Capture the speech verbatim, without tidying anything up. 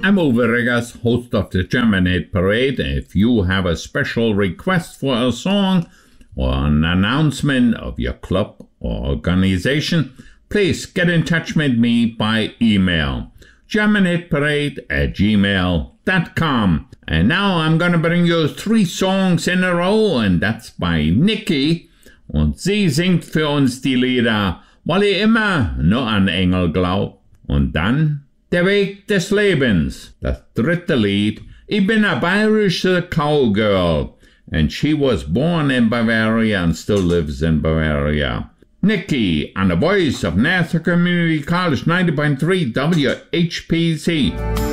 I'm Uwe Reggers, host of the Germinate Parade. If you have a special request for a song or an announcement of your club or organization, please get in touch with me by email, germinateparade at gmail dot com. And now I'm going to bring you three songs in a row, and that's by Nikki. Und sie singt für uns die Lieder Weil ich immer nur an Engel glaub. Und dann Der Weg des Lebens, das dritte Lied. Ich bin a bayerische cowgirl, and she was born in Bavaria and still lives in Bavaria. Nikki, on the voice of Nassau Community College ninety point three W H P C.